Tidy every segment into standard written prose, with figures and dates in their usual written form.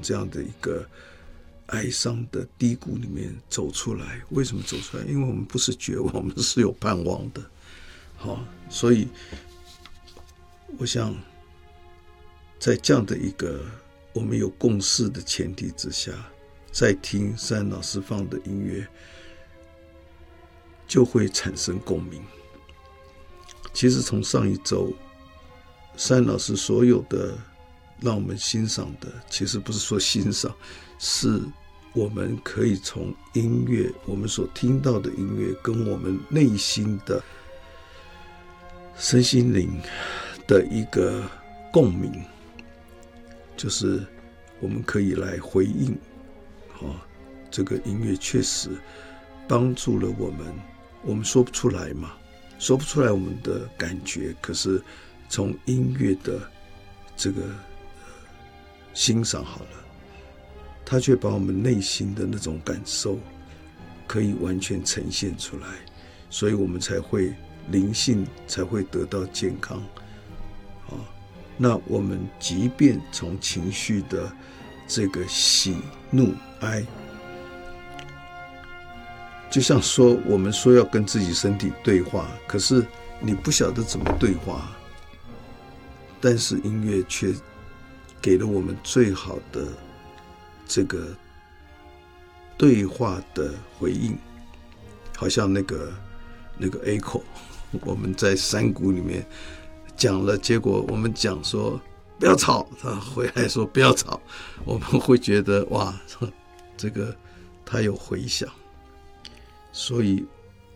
这样的一个哀伤的低谷里面走出来。为什么走出来？因为我们不是绝望，我们是有盼望的。好，所以我想在这样的一个我们有共识的前提之下，再听山老师放的音乐就会产生共鸣。其实从上一周山老师所有的让我们欣赏的，其实不是说欣赏，是我们可以从音乐，我们所听到的音乐跟我们内心的身心灵的一个共鸣，就是我们可以来回应这个音乐确实帮助了我们。我们说不出来嘛，说不出来我们的感觉，可是从音乐的这个欣赏好了，它却把我们内心的那种感受可以完全呈现出来，所以我们才会灵性才会得到健康。那我们即便从情绪的这个喜怒哀，就像说我们说要跟自己身体对话，可是你不晓得怎么对话，但是音乐却给了我们最好的这个对话的回应。好像那个 echo， 我们在山谷里面讲了，结果我们讲说不要吵，他回来说不要吵，我们会觉得哇，这个他有回响。所以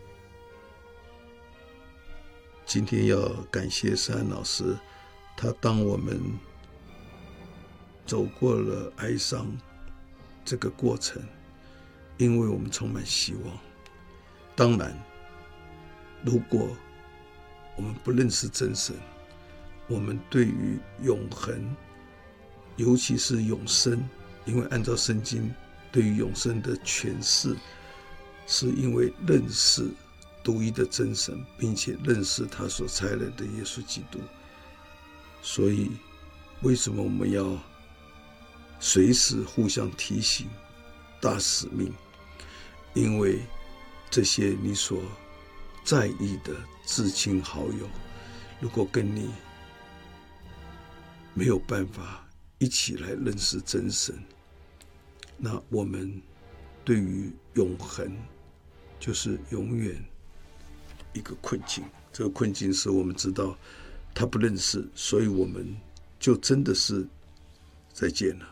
今天要感谢山老师，他当我们走过了哀伤这个过程，因为我们充满希望。当然如果我们不认识真神，我们对于永恒，尤其是永生，因为按照圣经对于永生的诠释，是因为认识独一的真神，并且认识他所差来的耶稣基督。所以为什么我们要随时互相提醒大使命？因为这些你所在意的至亲好友，如果跟你没有办法一起来认识真神，那我们对于永恒就是永远一个困境。这个困境是我们知道他不认识，所以我们就真的是再见了。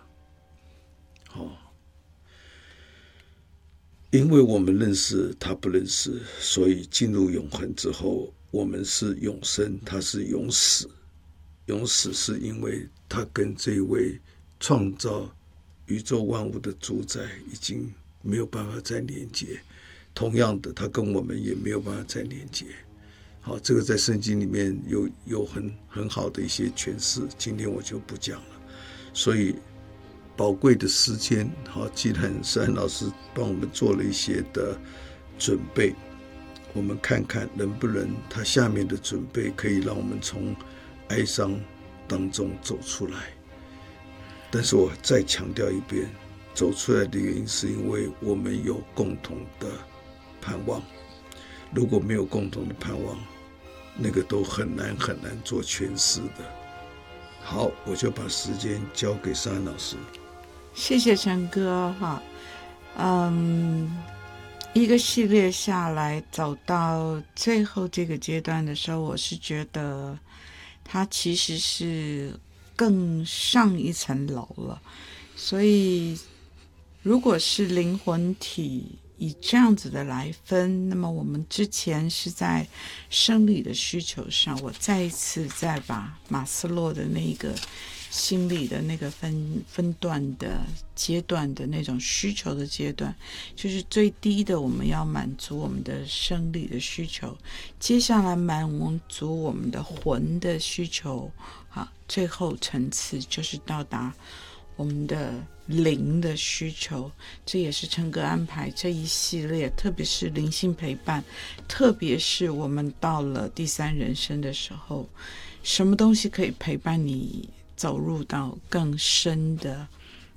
因为我们认识他不认识，所以进入永恒之后，我们是永生，他是永死。永死是因为他跟这位创造宇宙万物的主宰已经没有办法再连接，同样的他跟我们也没有办法再连接。好，这个在圣经里面有很好的一些诠释，今天我就不讲了。所以宝贵的时间，好，既然山老师帮我们做了一些的准备，我们看看能不能他下面的准备可以让我们从哀伤当中走出来。但是我再强调一遍，走出来的原因是因为我们有共同的盼望。如果没有共同的盼望，那个都很难做诠释的。好，我就把时间交给山老师。 谢谢陈哥哈。一个系列下来走到最后这个阶段的时候，我是觉得它其实是更上一层楼了。所以如果是灵魂体以这样子的来分，那么我们之前是在生理的需求上，我再一次再把马斯洛的那个心理的那个分段的阶段的那种需求的阶段，就是最低的我们要满足我们的生理的需求，接下来满足我们的魂的需求，好，最后层次就是到达我们的灵的需求。这也是陈哥安排这一系列，特别是灵性陪伴，特别是我们到了第三人生的时候，什么东西可以陪伴你走入到更深的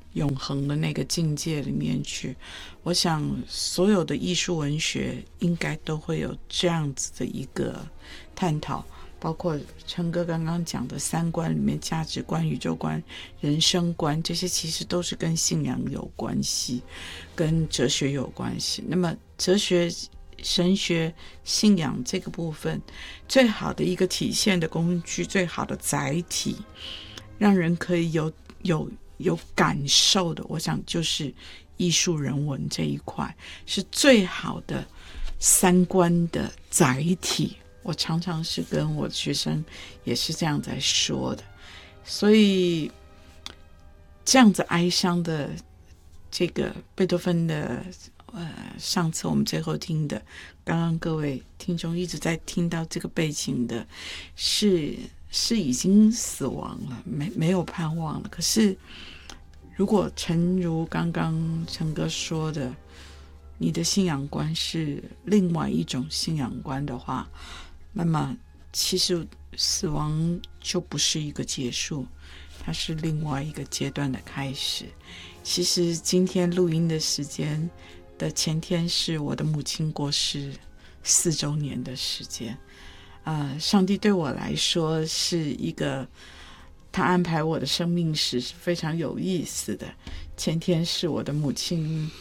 永恒的那个境界里面去。我想所有的艺术文学应该都会有这样子的一个探讨，包括陈哥刚刚讲的三观里面，价值观、宇宙观、人生观，这些其实都是跟信仰有关系，跟哲学有关系。那么哲学、神学、信仰这个部分，最好的一个体现的工具，最好的载体，让人可以有感受的，我想就是艺术人文这一块是最好的三观的载体。我常常是跟我的学生也是这样在说的。所以这样子哀伤的这个贝多芬的上次我们最后听的，刚刚各位听众一直在听到这个背景的是已经死亡了，没有盼望了。可是如果诚如刚刚陈哥说的，你的信仰观是另外一种信仰观的话，那么其实死亡就不是一个结束，它是另外一个阶段的开始。其实今天录音的时间的前天是我的母亲过世4周年的时间。上帝对我来说是一个，他安排我的生命史是非常有意思的。前天是我的母亲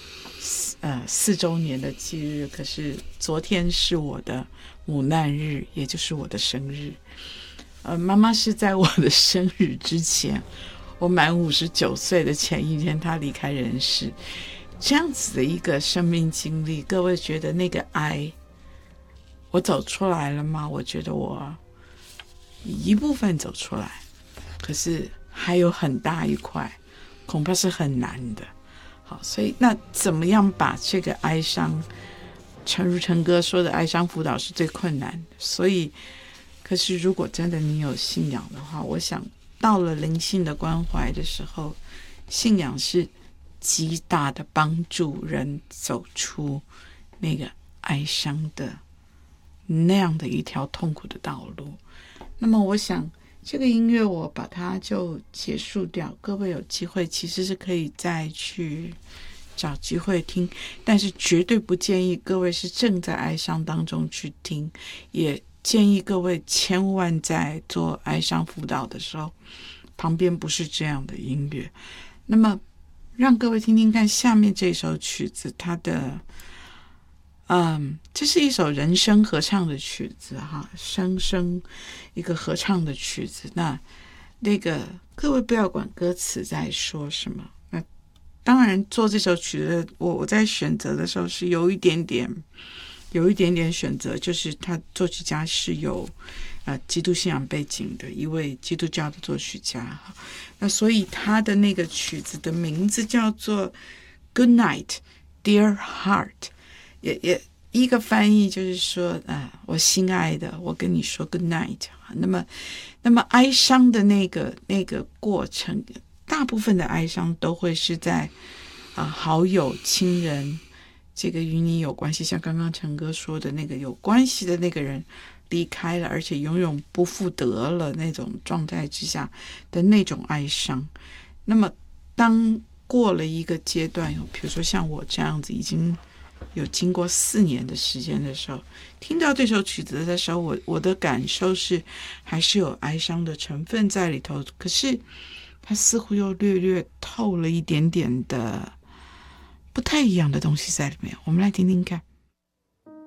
4周年的忌日，可是昨天是我的母难日，也就是我的生日。妈妈是在我的生日之前，我满59岁的前一天，她离开人世。这样子的一个生命经历，各位觉得那个哀，我走出来了吗？我觉得我一部分走出来，可是还有很大一块恐怕是很难的。好，所以那怎么样把这个哀伤，诚如陈哥说的，哀伤辅导是最困难的。所以可是如果真的你有信仰的话，我想到了灵性的关怀的时候，信仰是极大的帮助人走出那个哀伤的那样的一条痛苦的道路。那么我想这个音乐我把它就结束掉，各位有机会其实是可以再去找机会听，但是绝对不建议各位是正在哀伤当中去听，也建议各位千万在做哀伤辅导的时候旁边不是这样的音乐。那么让各位听听看下面这首曲子，它的这是一首人声合唱的曲子哈，声一个合唱的曲子。那个各位不要管歌词在说什么。那当然做这首曲子，我在选择的时候是有一点点选择，就是他作曲家是有基督信仰背景的一位基督教的作曲家。那所以他的那个曲子的名字叫做 Good Night Dear Heart， 也一个翻译就是说我心爱的，我跟你说 Good Night。 那么哀伤的那个过程，大部分的哀伤都会是在好友亲人，这个与你有关系，像刚刚陈哥说的那个有关系的那个人离开了，而且永远不复得了那种状态之下的那种哀伤。那么当过了一个阶段，比如说像我这样子已经有经过4年的时间的时候，听到这首曲子的时候，我的感受是还是有哀伤的成分在里头，可是它似乎又略透了一点点的不太一样的东西在里面。我们来听听看。